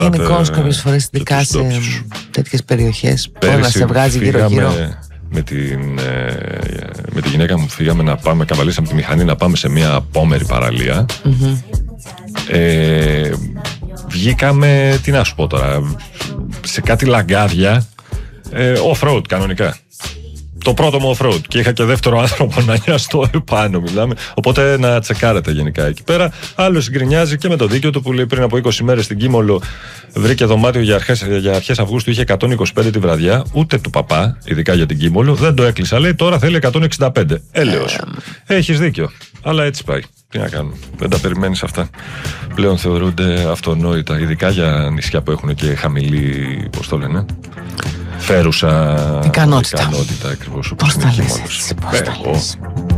Γενικώς κάποιες φορές, ειδικά σε τέτοιες περιοχές, όλα σε βγάζει γύρω-γύρω. Με τη γυναίκα μου φύγαμε να πάμε, καβαλήσαμε τη μηχανή να πάμε σε μια απόμερη παραλία. Βγήκαμε, τι να σου πω τώρα, σε κάτι λαγκάδια, off-road κανονικά. Το πρώτο μου off-road, και είχα και δεύτερο άνθρωπο να νοιαστώ επάνω, μιλάμε. Οπότε να τσεκάρετε γενικά εκεί πέρα. Άλλος γκρινιάζει και με το δίκιο του που λέει πριν από 20 μέρες στην Κίμολο βρήκε δωμάτιο για αρχές Αυγούστου, είχε 125 τη βραδιά. Ούτε του παπά, ειδικά για την Κίμολο, δεν το έκλεισα. Λέει τώρα θέλει 165. Έλεος. Έχεις δίκιο. Αλλά έτσι πάει. Τι να κάνουμε. Δεν τα περιμένεις αυτά. Πλέον θεωρούνται αυτονόητα, ειδικά για νησιά που έχουν και χαμηλή, πώς το λένε, φέρουσα ικανότητα ακριβώς, όπως πώς τα λες έτσι, πώς τα λες.